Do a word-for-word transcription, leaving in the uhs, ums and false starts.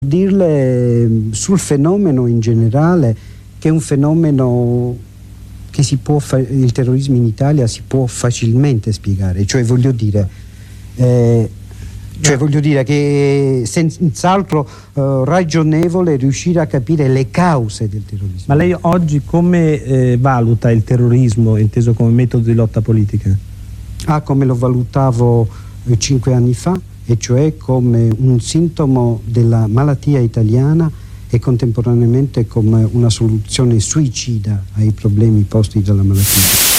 Dirle sul fenomeno in generale, che è un fenomeno che si può fa- il terrorismo in Italia si può facilmente spiegare, cioè voglio dire eh, cioè voglio dire che è senz'altro eh, ragionevole riuscire a capire le cause del terrorismo. Ma lei oggi come eh, valuta il terrorismo inteso come metodo di lotta politica? Ah, come lo valutavo eh, cinque anni fa, e cioè come un sintomo della malattia italiana e contemporaneamente come una soluzione suicida ai problemi posti dalla malattia.